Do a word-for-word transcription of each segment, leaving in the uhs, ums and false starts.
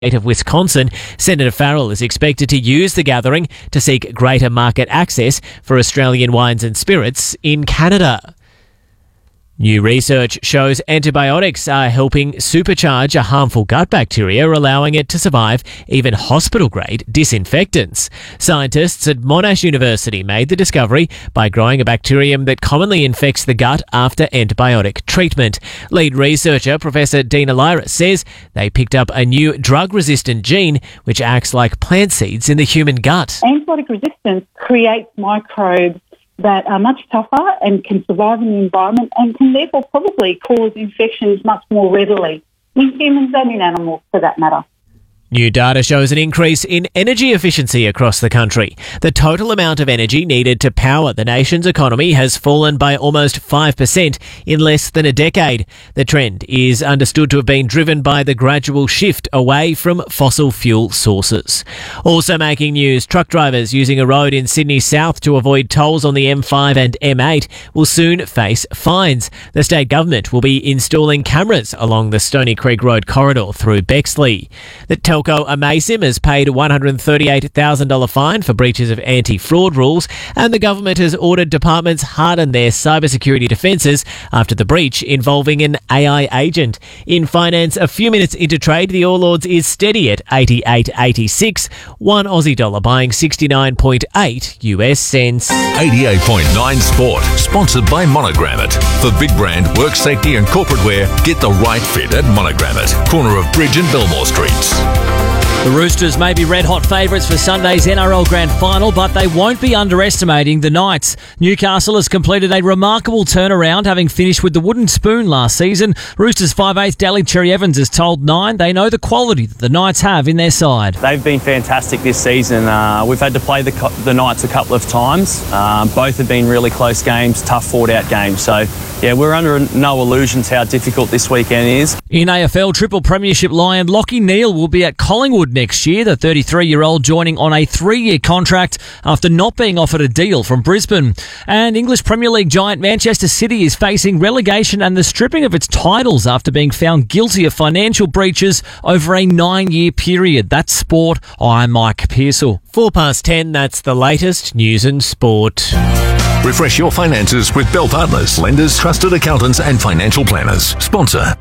of Wisconsin, Senator Farrell is expected to use the gathering to seek greater market access for Australian wines and spirits in Canada. New research shows antibiotics are helping supercharge a harmful gut bacteria, allowing it to survive even hospital-grade disinfectants. Scientists at Monash University made the discovery by growing a bacterium that commonly infects the gut after antibiotic treatment. Lead researcher Professor Dina Lyra says they picked up a new drug-resistant gene which acts like plant seeds in the human gut. Antibiotic resistance creates microbes that are much tougher and can survive in the environment and can therefore probably cause infections much more readily in humans and in animals for that matter. New data shows an increase in energy efficiency across the country. The total amount of energy needed to power the nation's economy has fallen by almost five percent in less than a decade. The trend is understood to have been driven by the gradual shift away from fossil fuel sources. Also making news, truck drivers using a road in Sydney South to avoid tolls on the M five and M eight will soon face fines. The state government will be installing cameras along the Stony Creek Road corridor through Bexley. The tel- Telco Amaysim has paid a one hundred thirty-eight thousand dollars fine for breaches of anti-fraud rules, and the government has ordered departments harden their cybersecurity defences after the breach involving an A I agent. In finance, a few minutes into trade, the All Ords is steady at eighty-eight eighty-six, one Aussie dollar buying sixty-nine point eight U S cents. eighty-eight point nine Sport, sponsored by Monogram It. For big brand, work safety and corporate wear, get the right fit at Monogram It, corner of Bridge and Belmore Streets. The Roosters may be red-hot favourites for Sunday's N R L Grand Final, but they won't be underestimating the Knights. Newcastle has completed a remarkable turnaround, having finished with the wooden spoon last season. Roosters five eighth Daly Cherry Evans has told Nine they know the quality that the Knights have in their side. They've been fantastic this season. Uh, we've had to play the, the Knights a couple of times. Uh, both have been really close games, tough fought-out games. So, yeah, we're under no illusions how difficult this weekend is. In A F L, Triple Premiership Lion Lachie Neale will be at Collingwood next year, the thirty-three-year-old joining on a three-year contract after not being offered a deal from Brisbane. And English Premier League giant Manchester City is facing relegation and the stripping of its titles after being found guilty of financial breaches over a nine-year period. That's sport. I'm Mike Pearsall. Four past ten, that's the latest news and sport. Refresh your finances with Bell Partners, lenders, trusted accountants and financial planners. Sponsor.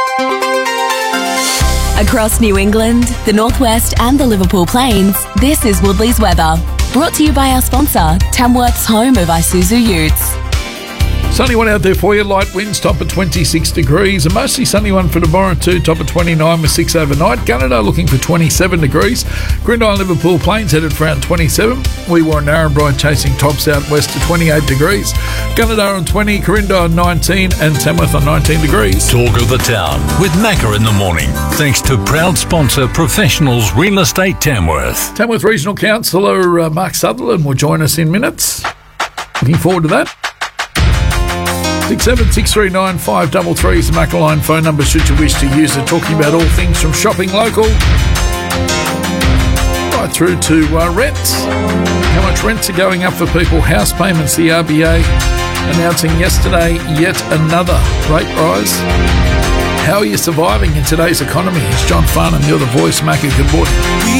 Across New England, the Northwest and the Liverpool Plains, this is Woodley's weather. Brought to you by our sponsor, Tamworth's home of Isuzu Utes. Sunny one out there for you. Light winds, top of twenty-six degrees. A mostly sunny one for tomorrow too, top of twenty-nine with six overnight. Gunnedah looking for twenty-seven degrees. Grindine Liverpool Plains headed for around twenty-seven. We were in Narrabri chasing tops out west to twenty-eight degrees. Gunnedah on twenty, Corinda on nineteen and Tamworth on nineteen degrees. Talk of the town with Macca in the morning. Thanks to proud sponsor Professionals Real Estate Tamworth. Tamworth Regional Councillor uh, Mark Sutherland will join us in minutes. Looking forward to that. six seven six three nine five three three is the Macca-line phone number should you wish to use it, talking about all things from shopping local right through to uh, rents. How much rents are going up for people, house payments, the R B A announcing yesterday yet another rate rise. How are you surviving in today's economy? It's John Farnham, you're the voice, Macca. Good morning.